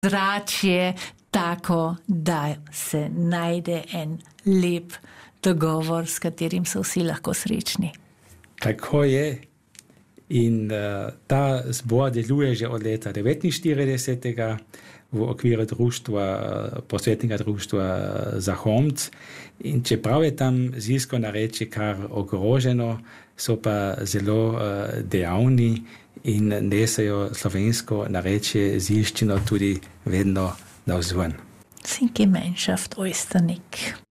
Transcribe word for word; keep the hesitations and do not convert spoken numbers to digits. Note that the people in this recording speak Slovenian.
zračje tako, da se najde en lep dogovor, s katerim so vsi lahko srečni. Tako je. In uh, ta zbor deluje že od leta devetinštirideset v okviru društva, posvetnega društva Zahomc. In čeprav je tam zilsko narečje kar ogroženo, so pa zelo uh, dejavni in nesejo slovensko narečje zilščino tudi vedno navzven. Sind Gemeinschaft Oysternick.